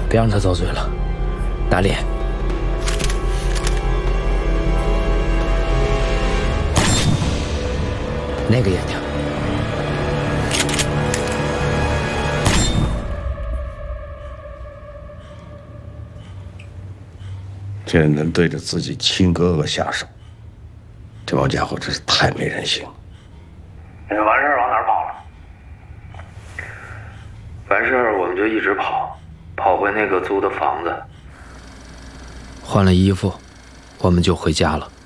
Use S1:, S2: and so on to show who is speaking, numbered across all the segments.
S1: 别让他遭罪了，打脸。那个眼睛，
S2: 竟然能对着自己亲哥哥下手，这帮家伙真是太没人性了。
S3: 完事儿往哪儿跑了？完事儿我们就一直跑回那个租的房子。
S1: 换了衣服，我们就回家了。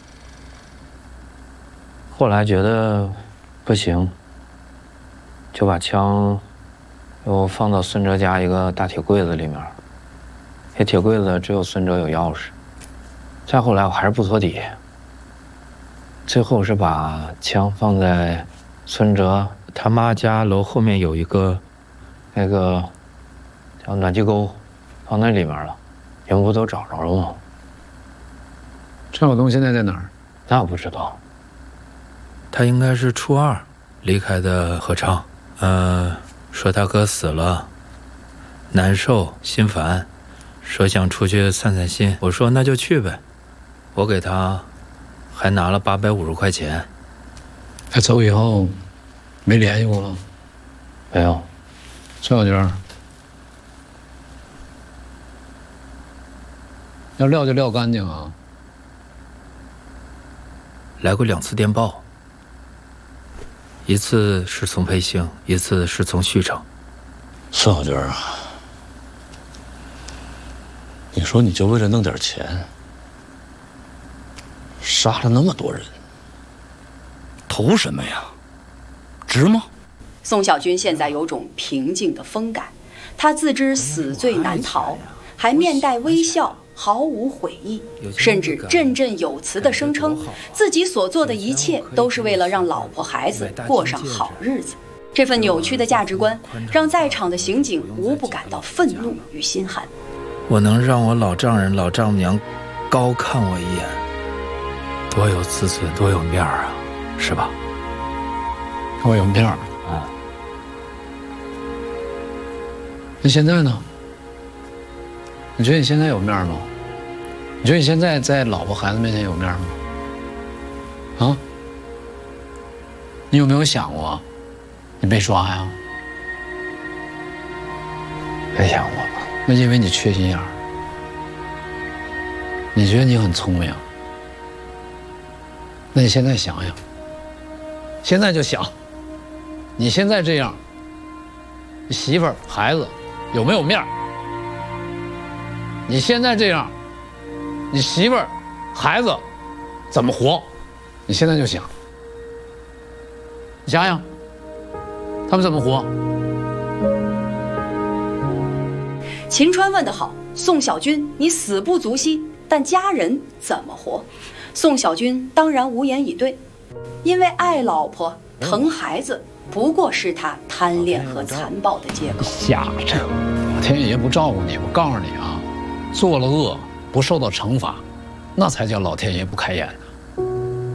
S3: 后来觉得不行，就把枪又放到孙哲家一个大铁柜子里面。这铁柜子只有孙哲有钥匙。再后来我还是不托底，最后是把枪放在孙哲他妈家楼后面有一个那个叫暖气沟，放那里面了。你们不都找着了吗？
S4: 陈晓东现在在哪儿？
S3: 那我不知道。
S1: 他应该是初2离开的合唱。说他哥死了，难受心烦，说想出去散散心。我说那就去呗，我给他还拿了850块钱。
S4: 他走以后没联系过了？
S3: 没有。
S4: 崔小军，要撂就撂干净啊！
S1: 来过2次电报，一次是从培兴，一次是从旭城。
S4: 孙小军啊，你说你就为了弄点钱，杀了那么多人，图什么呀？值吗？
S5: 宋小军现在有种平静的风感，他自知死罪难逃，还面带微笑，毫无悔意，甚至振振有词地声称自己所做的一切都是为了让老婆孩子过上好日子。这份扭曲的价值观让在场的刑警无不感到愤怒与心寒。
S1: 我能让我老丈人老丈母娘高看我一眼，多有自尊，多有面儿啊，是吧？
S4: 我有面儿啊。那现在呢？你觉得你现在有面吗？你觉得你现在在老婆孩子面前有面吗？啊？你有没有想过，你被抓呀？
S3: 没想过。
S4: 那因为你缺心眼儿，你觉得你很聪明。那你现在想想，现在就想，你现在这样，你媳妇儿孩子有没有面儿？你现在这样，你媳妇儿孩子怎么活？你现在就想，你想想，他们怎么活？
S5: 秦川问得好，宋小军，你死不足惜，但家人怎么活？宋小军当然无言以对，因为爱老婆、疼孩子，不过是他贪恋和残暴的借口。
S4: 瞎扯！老天爷不照顾你，我告诉你啊，做了恶不受到惩罚，那才叫老天爷不开眼。